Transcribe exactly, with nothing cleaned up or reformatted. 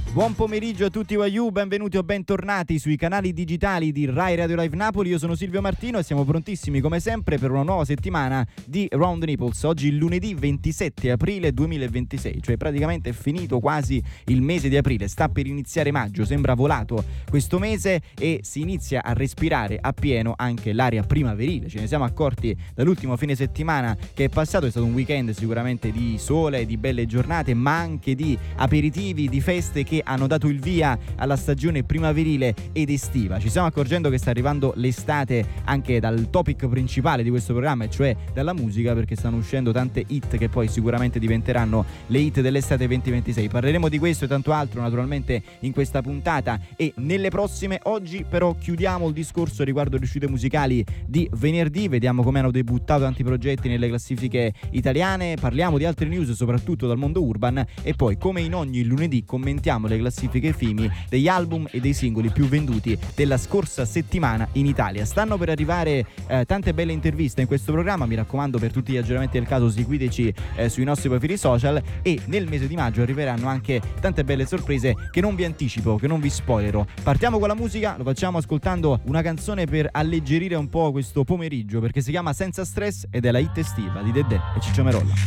Buon pomeriggio a tutti Waiu, benvenuti o bentornati sui canali digitali di Rai Radio Live Napoli. Io sono Silvio Martino e siamo prontissimi come sempre per una nuova settimana di Round Naples. Oggi lunedì ventisette aprile duemilaventisei, cioè praticamente è finito quasi il mese di aprile, sta per iniziare maggio, sembra volato questo mese e si inizia a respirare appieno anche l'aria primaverile. Ce ne siamo accorti dall'ultimo fine settimana che è passato, è stato un weekend sicuramente di sole, di belle giornate, ma anche di aperitivi, di feste che hanno dato il via alla stagione primaverile ed estiva. Ci stiamo accorgendo che sta arrivando l'estate anche dal topic principale di questo programma, e cioè dalla musica, perché stanno uscendo tante hit che poi sicuramente diventeranno le hit dell'estate duemilaventisei. Parleremo di questo e tanto altro naturalmente in questa puntata e nelle prossime. Oggi però chiudiamo il discorso riguardo le uscite musicali di venerdì, vediamo come hanno debuttato tanti progetti nelle classifiche italiane, parliamo di altre news soprattutto dal mondo urban e poi, come in ogni lunedì, commentiamo le classifiche FIMI degli album e dei singoli più venduti della scorsa settimana in Italia. Stanno per arrivare eh, tante belle interviste in questo programma, mi raccomando, per tutti gli aggiornamenti del caso seguiteci eh, sui nostri profili social, e nel mese di maggio arriveranno anche tante belle sorprese che non vi anticipo, che non vi spoilerò. Partiamo con la musica, lo facciamo ascoltando una canzone per alleggerire un po' questo pomeriggio, perché si chiama Senza Stress ed è la hit estiva di Dedè e Ciccio Merolla.